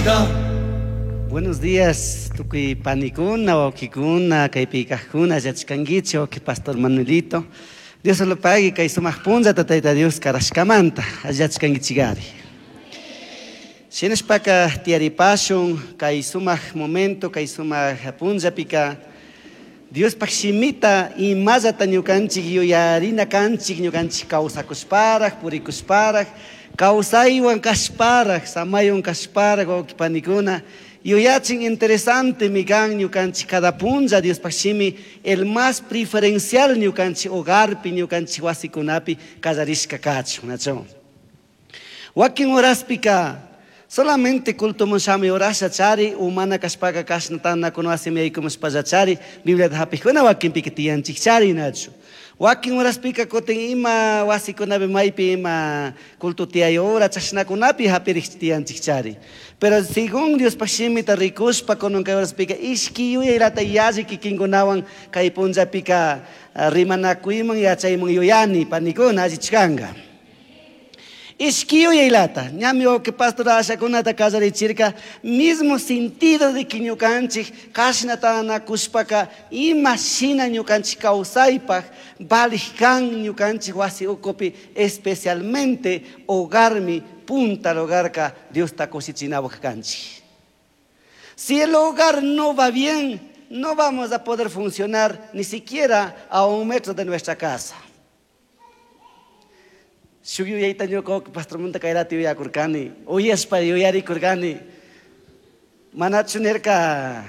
vida. Buenos días, tukuy panikuna, wawkikuna, kaypikajkuna, yachkankichu, que Pastor Manuelito. Dios lo pague, kay sumaq punllata Tayta Dios karashkamanta, allachkankichigari. Shinashpaka tiaripashun, kay sumaq momento, kay sumaq punllapika, Dios pakshimita imallata ñukanchik yuyarina kanchik ñukanchik kawsakushparaq, purikushparaq, kawsaywan kashparaq, samaywan kashparaq wawki panikuna, yuyachin interesante mi kan ñukanchik cada punlla Dios pakshimi el más preferencial ñukanchik hogarpi, ñukanchik wasikunapi kallarishka kachun, nacho. Wakin horaspika solamente culto monshami orasha chari umana kashpaka kashnatana kunwasimi aykumuspacha chari Biblia hapikuna wakin pikitiyanchik chari nachu. Wakin horaspika kutin ima wasikunapi maypi ima culto tiayo hora chashnakunapi hapirichtiyanchik chari. Pero según Dios pashimita rikushpa kununka horaspika ishki yuyaylata yaji kikinkunawan kay punllapika rimanakuyman yachayman yuyani panikuna allichkanga. Ishkiyo yaylata, ñami que pastor ashakunata kallarichirka, mismo sentido de que ñukanchik kashnatana kushpaka ima shina ñukanchik kawsaypaq balikan ñukanchik wasi ukupi especialmente hogarmi punta hogarka Dios ta cosichinawaq kanchik. Si el hogar no va bien, no vamos a poder funcionar ni siquiera a 1 metro de nuestra casa. Shugyu yaita nyoko pastor munta kairati ya kurkani oyas pa yoyari kurkani manachunerka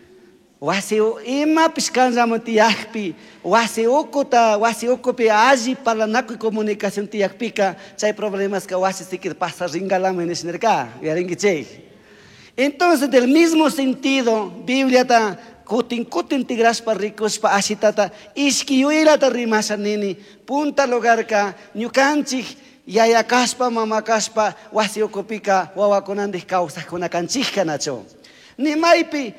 wasio ima piskanza montiakpi wasio okupi aji parlanaku comunicación tiakpika chay problemas que wasi sikir pasa ringalama en esnerka yaringiche. Entonces del mismo sentido Biblia ta kutin tigraspa rikuspa ashitata ishki yuylata rimasanini punta lugarka ñukanchik yaya kaspa mama kaspa wasi ukupika wawakunandij kawsajkuna kanchikka nacho. Ni maypi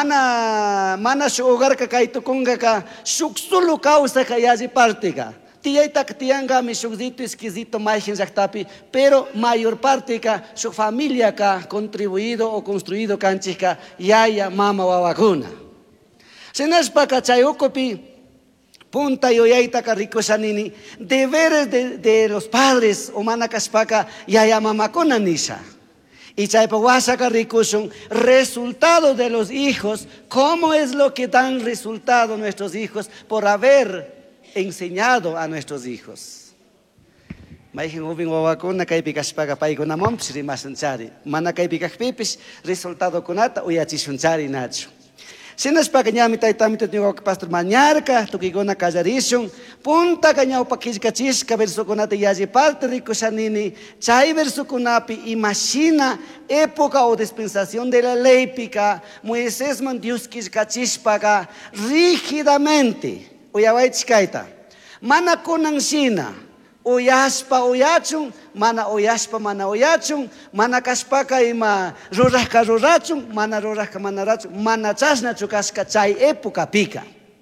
mana shu hogarka kay tukunkaka shuk solo kawsajka yaji partika. Tiyaytak tiyangami shukzito exquisito mayjin llaqtapi, pero mayor parte ka shuk familia ka contribuido o construido kanchikka yaya mama wawakuna. Senashpaka chay ukupi punta yoyaitaka rikusanini deberes de los padres o manakaspaka yaya mamakuna nisha. Y chaypa wasaka rikusun resultado de los hijos, cómo es lo que dan resultado nuestros hijos por haber enseñado a nuestros hijos. Mayjin ubin wawakuna kaypikaspaka paykuna mompish rimasunchari, mana kaypikajpipish resultado kunata uyachishunchari nachu. Sinashpaka ñami taytamita ñuqaqa pastor mañarka tukikuna kallarishun punta ñawpa killkachishka versukunata yaji parte rikushanini chay versukunapi imashina época o dispensación de la leypika Moisésman Dios killkachishpaka rígidamente uyawaychikayta mana kunanshina uyashpa uyachun, mana uyashpa mana uyachun, mana kashpaka ima rurajka rurachun, mana rurajka mana rachun, mana chashnachu kashka chay época pika.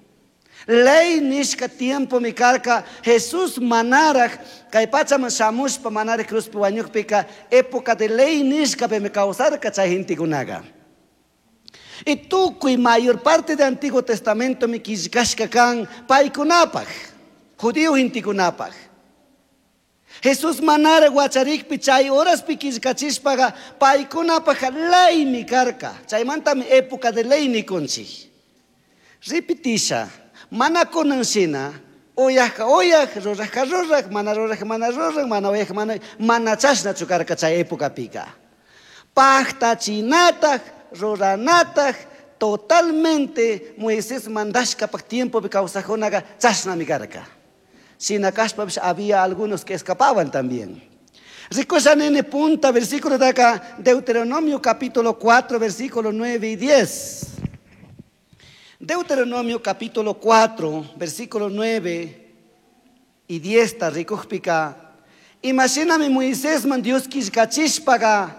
Ley nishka tiempo mi karka Jesús manaraj kay pachaman shamushpa manaraj cruzpi wañukpika época de ley nishka pe me causarka chay gentikunaga. Y tukuy mayor parte de Antiguo Testamento mi kishkashka kan paykunapaj, judío gentikunapaj. Jesús manara guacharikpi chay horas pikishkachishpaga paykunapaj ley mi karka chaymantami época de ley nikunchik. Repetisha mana kunanshina uyajka uyaj rurajka ruraj mana ruraj mana ruraj mana uyaj mana chashnachu karka chay época pika. Paktachinataj ruranataj totalmente Moisés mandashka pak tiempo bi kawsajunaga chashnami karka. Sin acaspa había algunos que escapaban también. Recuerdan en punta versículo de acá, Deuteronomio capítulo 4, versículos 9 y 10. Deuteronomio capítulo 4, versículos 9 y 10 ta rikujpika. Imagíname Moisés man Dios kishkachishpaga,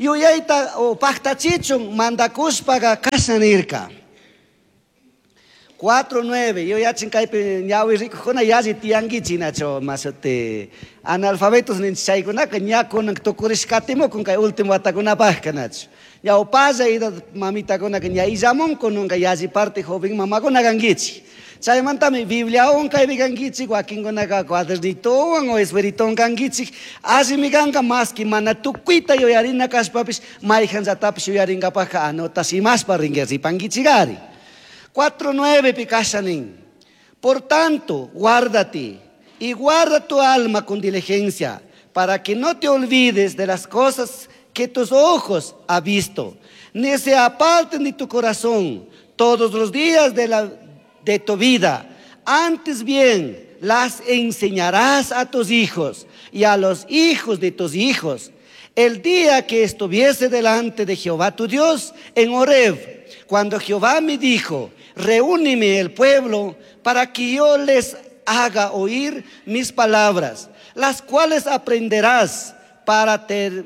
yuyayta o pachtachichun mandakushpaga kashanirka. 4:9. Yo ya chincaype ñawi rico jona yaji tiangi chinacho masote analfabetos nin chaykunaka ñakunan tukurishkatimo kun kay último atakunapaj kanacho. Ya pasa ida mamitakuna que ya izamon con un yaji parte joven mamá con agangichi. Chay mantame Biblia on kay bigangichi guakin con aga cuadernito o espiriton gangichi. Así mi ganga más que mana tukuita yo yarina kaspapis maihan zatapis yo yaringa paja anotas y más para ringersi pangichigari. 4:9 picasanin. Por tanto, guárdate y guarda tu alma con diligencia para que no te olvides de las cosas que tus ojos han visto, ni se aparten de tu corazón todos los días de tu vida. Antes bien, las enseñarás a tus hijos y a los hijos de tus hijos. El día que estuviese delante de Jehová tu Dios en Horeb, cuando Jehová me dijo, reúneme el pueblo para que yo les haga oír mis palabras, las cuales aprenderás para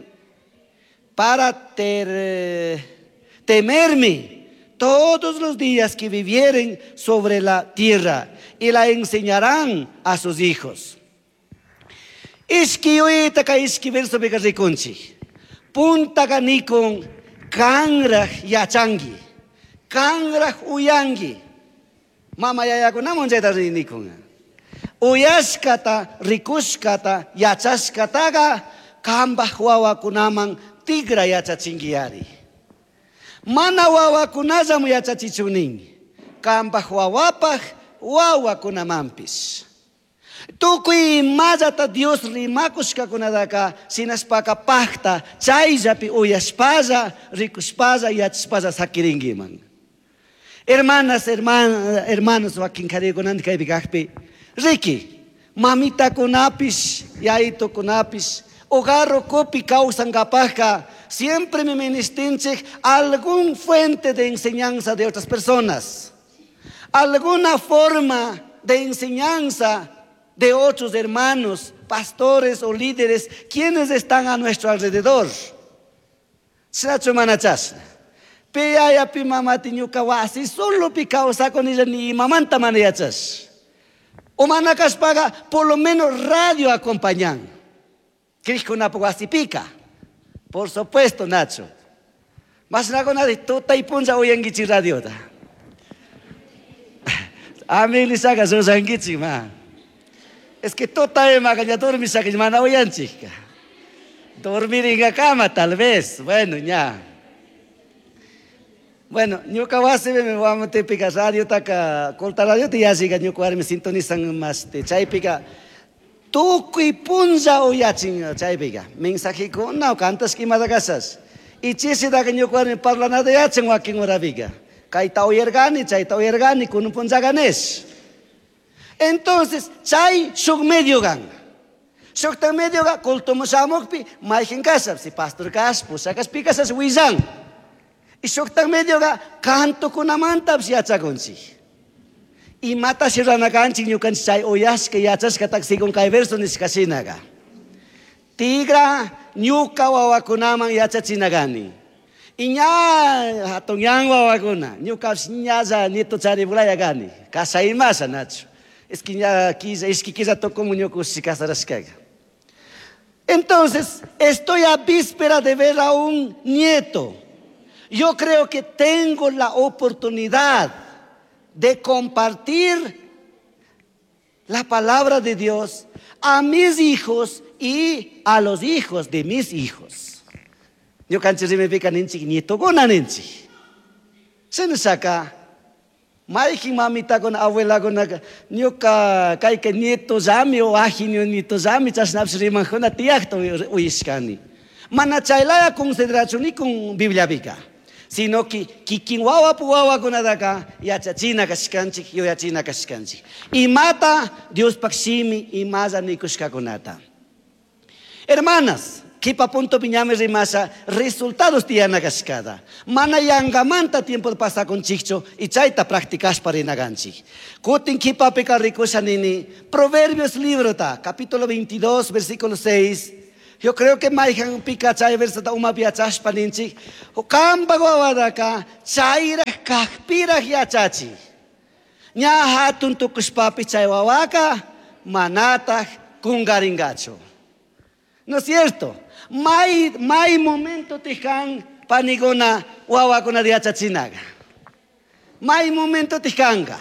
temerme todos los días que vivieren sobre la tierra, y la enseñarán a sus hijos. Iski yoita ka iski verso begarrikunchi. Punta ganikon kangraj yachangi, kangraj uyangi. Mama yayakunamon jaytarinikon. Uyashkata, rikushkata, yachashkataga kambaj wawakunaman tigra yachachingiari. Mana wawakunallam yachachichunin. Kambaj wawapaj wawakunamampis. Tukuy imallata Dios rimakushkakunadaka sinaspaka pacta chayllapi uyashpalla, rikushpalla, yachashpalla sakiringiman. Hermanos wakinkarikunan kaypi kaqpi riki mamitakunapis yayitukunapis hogar kopi causankapajka siempre me ministinchik algún fuente de enseñanza de otras personas, alguna forma de enseñanza de otros hermanos, pastores o líderes, quienes están a nuestro alrededor. Sinacho manachas. Pe aya pi mamati nyukawasi solo pi causa con ella ni mamanta manachas. O manacas paga por lo menos radio acompañan. Cristo na pica. Por supuesto, Nacho. Mas na con de tota y punza hoy en gichi radio da. A mí le saca sus angichi ma. Es que tota ema que ya dormir saca mana hoy en chica. Dormir en la cama tal vez. Bueno, ya. Bueno, yo kawase me vamos a pica radio taca corta radio te ya siga yo me sintonizan más te chay pica. Tukuy punza o yachin chay pica. Mensaje con no cantas que madagasas. Y chisi da que yo me parla nada yachin wakin ora pica. Kay tao yergani chay tao yergani con un punza ganes. Entonces, chay shuk medio gan. Shuk ta medio gan koltomo samokpi maihin kasap si pastor kas pusakas pikasas wizang. Y shuk ta medio gan kanto kunamantab si achagonsi. Y mata sirana kanchi nyukan chay oyas que yachas katak sigon kay verso niskasinaga. Tigra nyuka wawakunaman yachachinagani. Inya hatong yang wawakuna nyuka sinyaza nito chari bulaya gani. Kasaimasa nacho. Es que quizá tocó muñeco si casarascaga. Entonces, estoy a víspera de ver a un nieto. Yo creo que tengo la oportunidad de compartir la palabra de Dios a mis hijos y a los hijos de mis hijos. Yo cancho si me pica ninchi nieto gona ninchi. Se nos saca. Maikin mamita con abuela con nyuka kai que nieto zami o ajinio nieto zami chasnaps riman con tiakto uiskani. Mana chailaya consideración ni con Biblia bica. Sino que kikinwawa puwawa con adaka yachachina kaskanchi yo yachina kaskanchi. Y mata Dios paksimi y maza nikushka konata. Hermanas, Kipa punto piñame rimasa resultados tiana cascada. Mana yangamanta tiempo de pasar con chicho y chaita practicas para inaganchi. Kutin kipa peca ricosanini. Proverbios libro ta, capítulo 22, versículo 6. Yo creo que maihan pica chay versata uma piachas paninchi. O kamba guawadaka chaira kakpira yachachi. Ña hatun tukushpapi chay wawaka manata kungaringacho. ¿No es cierto? May momento tijan panigona wawakuna de achachinaga. May momento tijanga.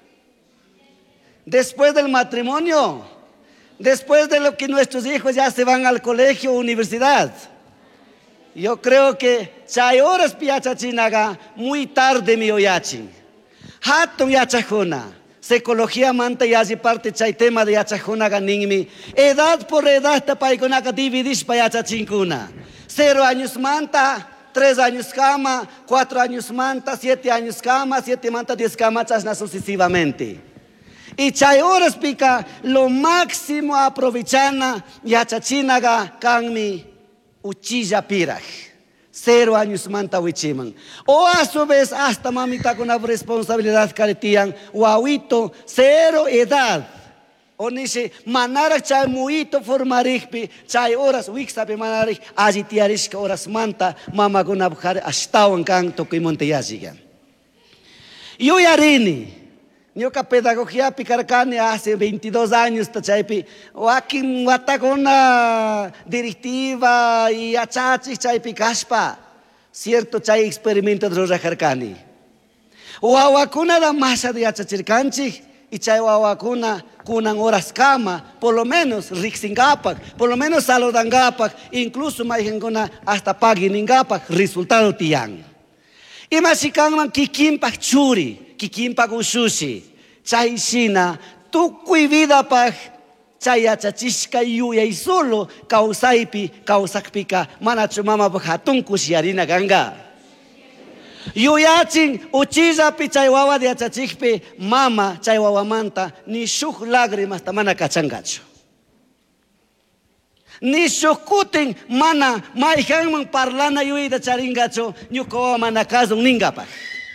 Después del matrimonio, después de lo que nuestros hijos ya se van al colegio o universidad, yo creo que chay horas piachachinaga muy tarde mi oyachin. Hatun yachajuna, psicología manta yaji parte chay tema de yachajuna ganinmi. Edad por edad tapaikonaka dividish pa yachachinkuna. 0 años manta, 3 años cama, 4 años manta, 7 años cama, 7 manta, 10 cama, chasna sucesivamente. Y chay horas pica lo máximo aprovechana yachachinaga kanmi uchilla piraj. 0 años manta wichiman. O a su vez hasta mamita con una responsabilidad caretian wawito 0 edad. O nishi manara chay muito formarikpi chay horas wiksapi manarik agitiarishka horas manta mama con abjar ashtawan kan tokimonte yajigan. Yo yarini Ñuka pedagogía picarcani hace 22 años tachaypi wakin watakuna directiva y achachi chaypi kashpa cierto chay experimento de rojajarcani wawakuna da masa de achachirkanchi y chay wawakuna kunan horas cama por lo menos rixingapak por lo menos saludangapak incluso maijenguna hasta paginingapak resultado tiyan y masikanman kikimpak churi kikimpak usushi chay shina tukui vida pak chay achachishka yuyay solo kausaypi kausakpika manachu mama pak hatun kushiarina ganga yuyachin uchillapi chay wawa de achachikpi mama chay wawamanta ni shuk lágrimas tamana kachangacho ni shukutin mana maihanman parlana yuyda charingacho ñuka mana kazun ningapak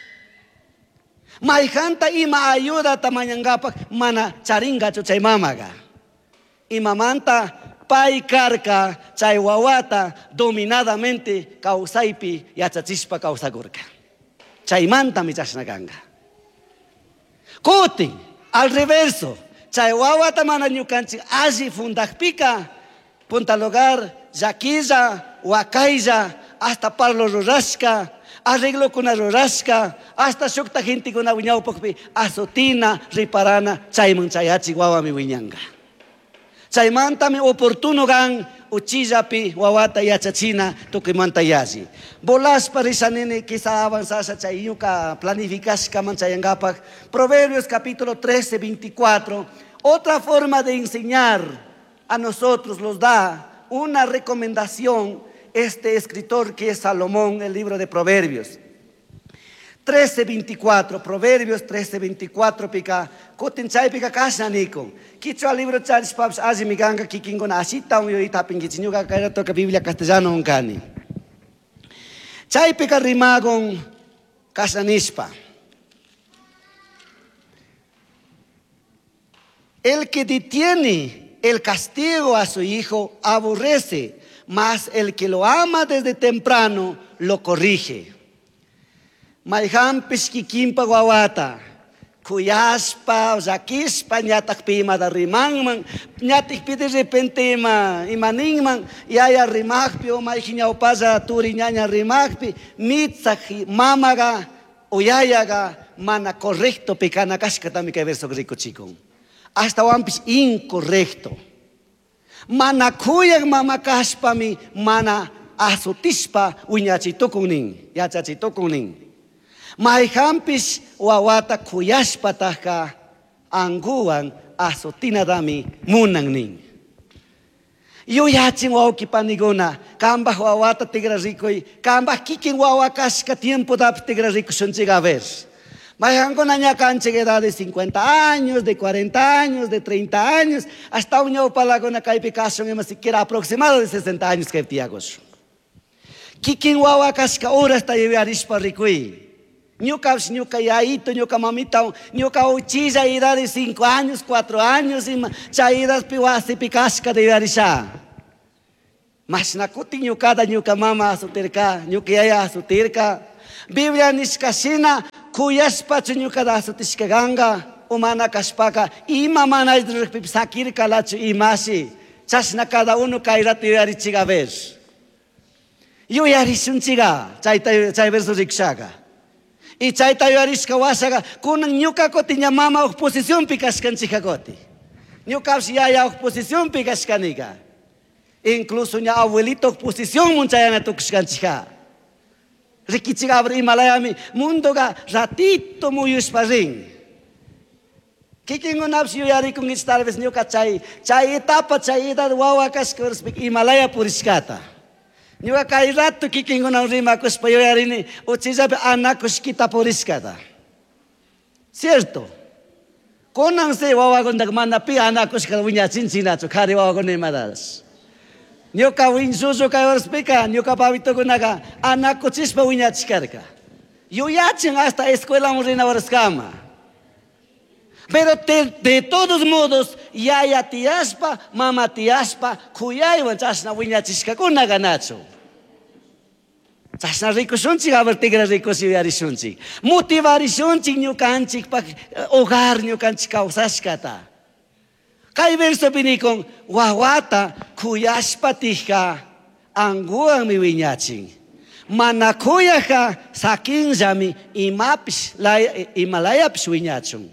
Maijanta ima ayuda tamañangapak mana charingacho chay mamaga. Imamanta pay karka chay wawata dominadamente kausaypi yachachishpa kausagurka. Chaymanta mi chashnaganga. Kutin, al reverso, chay wawata mana ñukanchik alli fundakpika punta lugar yaquilla, wakaylla, hasta parlo rurashka, arreglo con rurashka, hasta shukta gente con aguñaupokpi, azotina, riparana, chayman chayachi wawa mi wiñanga. Chaymanta mi oportuno gan, uchillapi, wawata yachachina, tukimanta yaji. Bolas parisanene quizá avanzasa chayuka, planificashka manchayangapak. Proverbios capítulo 13, 24. Otra forma de enseñar a nosotros los da una recomendación este escritor que es Salomón, el libro de Proverbios. 13:24, Proverbios 13:24 pica, kotinchay pica kashanikon. Kichwa libro charis paps azimiganga kikingona asita un yoita pingichinyuga kaira toca Biblia castellano unkani. Chay pica rimagon kashanispa. El que detiene el castigo a su hijo aborrece, mas el que lo ama desde temprano lo corrige. Mayhampis kikimpa wawata, kuyaspa, zakispa, nyatak pima da rimangman, nyatik pide repente imaningman, yaya rimakpi o mayhinyaupaza turi nyanya rimakpi, mitzaki mamaga, uyayaga, mana correcto pecana kashkatami que verso rico chico. Hasta wampis incorrecto. Mana kuyag mama kashpami, mana asotispa uñachitokunin, yachachitokunin. Maihampis wawata kuyashpa taka anguan asotinadami munangnin. Yuyachin wawki paniguna, kambah wawata tigrarikoy, kambah kikin wawakashka tiempo dap tigrariko shunchiga ver. Maihangona ñacanche edad de 50 años, de 40 años, de 30 años, hasta un ñau palagona caipicación ni siquiera aproximado de 60 años que tiagos. Kikin wawakashka ora hasta llevarishpa rikui. Ñuka yaito, ñuka mamita, ñuka uchilla edad de 5 años, 4 años, y chaidas piwasi pikashka de yarisha. Mas nakuti ñuka mama asuterka, ñuka yaya asuterka. Biblia nishkashina kuyashpachu ñukata asutishkaganga umana kashpaka ima mana rikpi sakir kalachu imashi chashna cada uno kayrata yuyarichiga ver yuyarishunchiga chay verso rikshaga y chayta yuyarishka washaga kunan ñuka koti ña mama oposición pikashkanchika koti ñukapish yaya oposición pikashkanika incluso ña abuelito oposición munchayana tukashkanchika rikichiga abri Himalayami mundoga ratito muyushpa rin kikingunapish yuyarikunkichik tal vez ñuka chay etapa chay edad wawa kashkawarishpik Himalaya purishkata ñuka kay rato kikinkunawan rimakushpa yuyarini uchillapi anakushkita purishkata cierto kunansi wawakunaka mana pi anakushkata wiñachinchinachu kari wawakuna imatash ñuka winshushu kaywarishpika ñuka papitukunaka anakuchishpa wiñachishkarka yuyachin hasta escuelaman rinawarashkama pero de todos modos yaya tiyashpa mama tiyashpa kuyaywan chashna wiñachishkakuna nachu chashna rikushunchik a ver tigra rikush yuyarishunchik motivarishunchik ñukanchikpak hogar ñukanchik kawsashkata kay versopi nikun wawata kuyashpa tijka anguwanmi wiñachin mana kuyajka sakinllami imalayapish wiñachun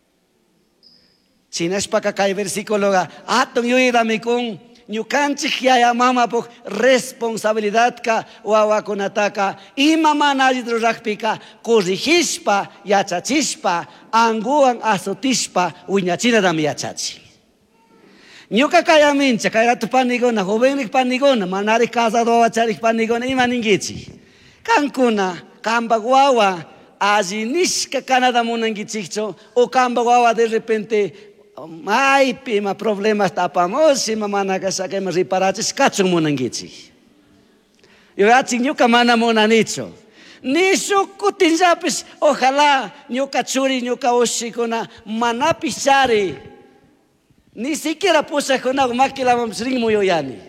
chinashpaka kay versículoga atun yuyirami kun ñukanchik yaya mamapuk responsabilidadka wawakunataka ima mana alli rurakpika corrijishpa yachachishpa anguwan asutishpa wiñachinatami yachachi ñuka kayamincha kay rato paniguna jovenlik paniguna manari casado wawacharik paniguna ima ninkichik kankuna kanpak wawa alli nishka kanata munankichikchu o kanpak wawa de repente maypi ima problemas tapamos ima mana kashaka riparachis kachun munankichik yuyachik ñuka mana munanichu nishu kutinllapish ojalá ñuka churi ñuka ushikuna manapish chari ni siquiera pushakunawan maquilamanpish rinmu yuyani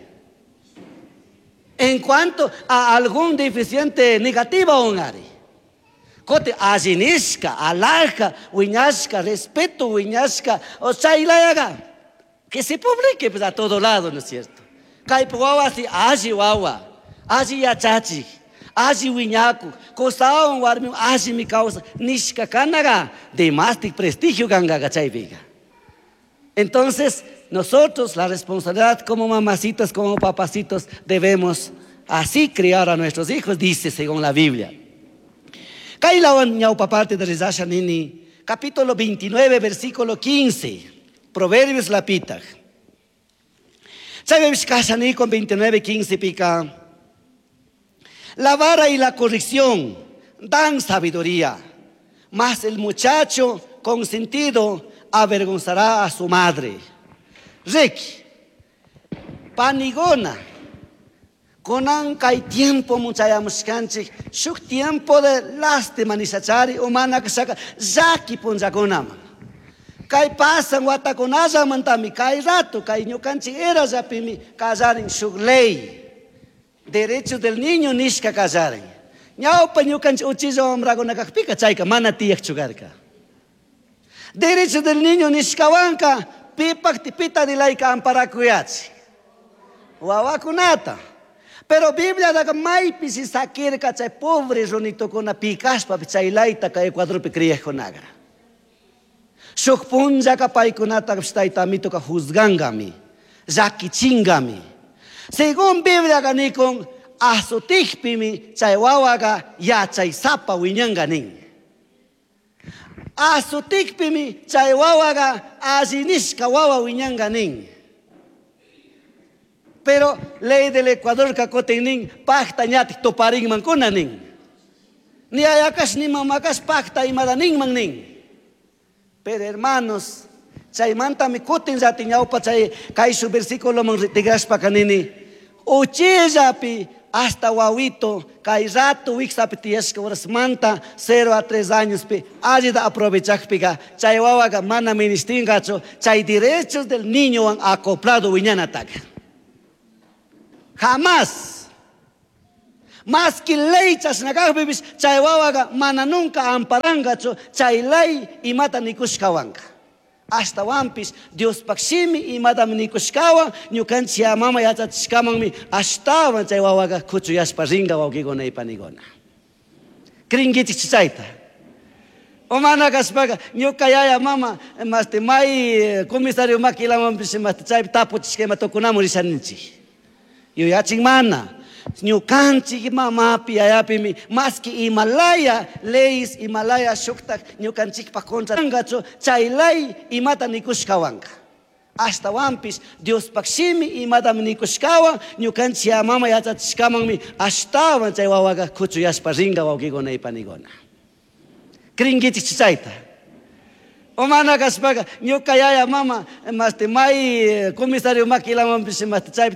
en cuanto a algún deficiente negativa ongari kote allinishka, alarja, wiñashka, respeto, wiñashka, o chaylayaga, que se publique pues, a todo lado, ¿no es cierto? Kaypa wawa si alli wawa, alli yachachi, alli wiñaku, kosawan warmi alli mi causa, nishka kanaga, de más prestigio gangaga chaypiga. Entonces, nosotros la responsabilidad como mamacitos, como papacitos, debemos así criar a nuestros hijos, dice según la Biblia. Kailawan ñaupa parte de Rezasha Nini, capítulo 29, versículo 15, Proverbios la pitag. ¿Sabes Kashani con 29, 15 pica? La vara y la corrección dan sabiduría, mas el muchacho consentido avergonzará a su madre. Rek, panigona. Konan kay tiempo muchayamushkanchik shuk tiempo de lástima nisachari umana kasaka zaki punjakunama kay pasan watakunallamantami kay rato kay ñukanchik era zapimi kallarin shuk ley derechos del niño nishka kallarin ñawpa ñukanchik uchilla wambrakunakakpika chayka mana tiyakchu karka derechos del niño nishkawanka pipak pita dilayka amparakuyachik wawakunata. Pero Biblia daga maypi si sakirka chay pobre ronito kuna pikashpa chaylayta ka Ecuadorpi kriyajkunaga. Shuk punllaka paykunata taytamito ka juzgangami, llakichingami. Según Biblia nikun asutikpimi chay wawaga yachaysapa wiñanga nin. Asutikpimi chay wawaga allinishka wawa wiñanga nin. Pero ley del Ecuador kakotin nin pacta ñatik toparin mankuna nin. Ni ayakas ni mamakas pacta imada nin man nin. Pero hermanos, chay manta mi kutin zati ñaupa chay kay su versículo man tigrashpa kanini. Uchillapi hasta wawito kay rato wiksapi tiyashka horas manta 0 a 3 años pi ayuda aprovechakpiga chay wawaga mana ministingacho chay derechos del niño han acoplado wiñanataga. Jamás. Mas que ley chasnakakpipis chay wawaqa mana nunca amparangachu chay ley imata nikushkawanqa. Hasta wampis Dios pakshimi imatami nikushkawan ñukanchik mama yachachishkamanmi ashtawan chay wawaqa kuchuyashpa rinqa wawkikuna ipanikuna. Krinkichik chayta. O mana kashpaqa ñuka yaya mama may comisario maquilamanpis chay tapuchishka tukunamun rishaninchik. Yuyachik mana. Ñukanchik mamapi yayapimi maski Himalaya leyes Himalaya shuktak ñukanchikpa contrangachu chay ley imata nikushkawanqa. Hasta wampis Dios pakshimi imatami nikushkawan ñukanchik mama yachachishkamanmi ashtawan chay wawaqa kuchuyashpa rinqa wawkikuna ipanikuna. Krinkichik chayta. O mana kashpaqa ñuka yaya mama may comisario maquilamanpis chay